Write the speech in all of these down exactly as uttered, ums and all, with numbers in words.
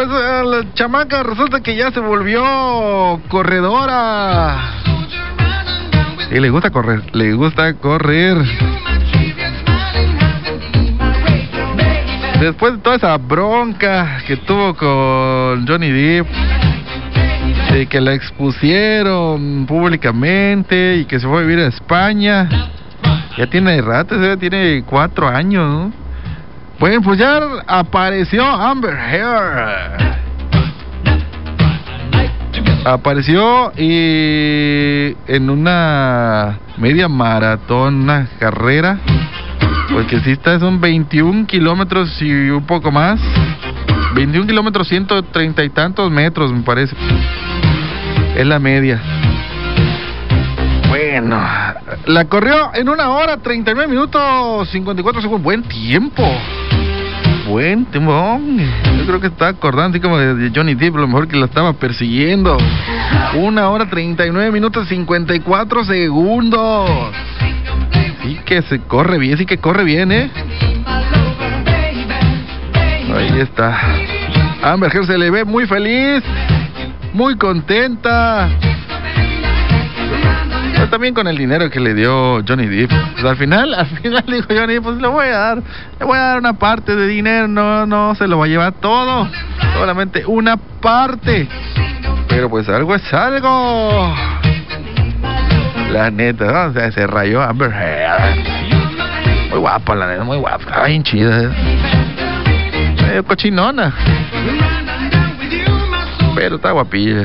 pues la chamaca resulta que ya se volvió corredora. Y le gusta correr, le gusta correr. Después de toda esa bronca que tuvo con Johnny Depp, de que la expusieron públicamente y que se fue a vivir a España, ya tiene rato, ya tiene cuatro años, ¿no? Bueno, pues ya apareció Amber Heard. Apareció y en una media maratón, una carrera, porque si está, son veintiún kilómetros y un poco más. veintiún kilómetros, ciento treinta y tantos metros, me parece. Es la media. Bueno, la corrió en una hora, treinta y nueve minutos, cincuenta y cuatro segundos. Buen tiempo. Buen tiempo. Yo creo que está acordando así como de Johnny Depp, lo mejor que la estaba persiguiendo. Una hora, treinta y nueve minutos, cincuenta y cuatro segundos. Sí que se corre bien, sí que corre bien, ¿eh? Ahí está. Amber Heard se le ve muy feliz, muy contenta. Pero también con el dinero que le dio Johnny Depp. Pues al final, al final dijo Johnny Depp, pues le voy a dar, le voy a dar una parte de dinero, no, no se lo va a llevar todo, solamente una parte. Pero pues algo es algo. La neta, ¿no? O sea, se rayó Amber Heard. Muy guapa, la neta, muy guapa, está bien chida. Medio cochinona, pero está guapilla.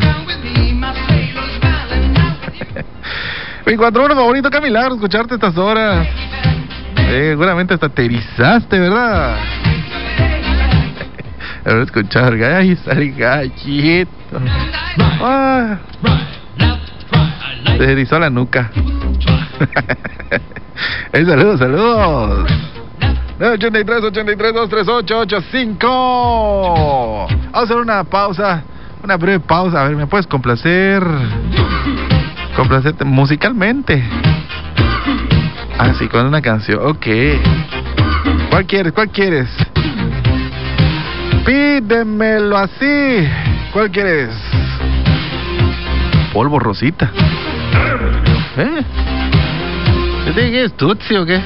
veinticuatro horas, favorito, qué milagro escucharte estas horas. Eh, seguramente hasta te erizaste, ¿verdad? A ver, escuchar, ay, sale gallito. Ah, se erizó la nuca. Hey, saludos, saludos. ochenta y tres, ochenta y tres, dos tres ocho, ocho cinco. Vamos a hacer una pausa, una breve pausa. A ver, ¿me puedes complacer? Complacerte musicalmente. Ah, sí, con una canción. Ok. ¿Cuál quieres? ¿Cuál quieres? Pídemelo así. ¿Cuál quieres? Polvo Rosita. ¿Eh? ¿Qué es? ¿Tutsi o qué?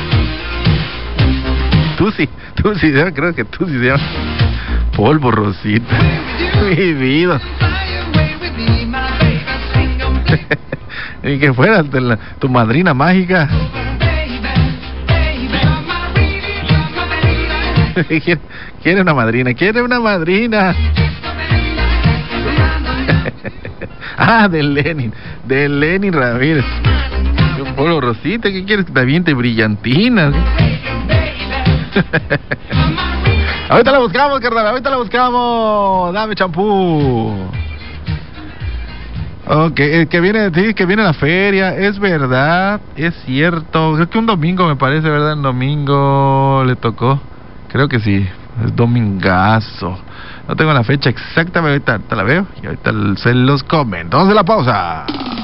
Tusi, Tusi, creo que Tusi se llama. Polvo Rosita. Mi vida. Y que fuera la, tu madrina mágica. Quiere una madrina, quiere una madrina. Ah, de Lenin, de Lenin Ramírez. Un polvo Rosita, ¿qué quieres que te aviente brillantina? Ahorita la buscamos, carnal, ahorita la buscamos. Dame champú. Ok, el que viene, sí, que viene a la feria, es verdad, es cierto. Creo que un domingo me parece, ¿verdad? Un domingo le tocó. Creo que sí, es domingazo. No tengo la fecha exacta, pero ahorita, ahorita la veo y ahorita se los comento. Vamos a la pausa.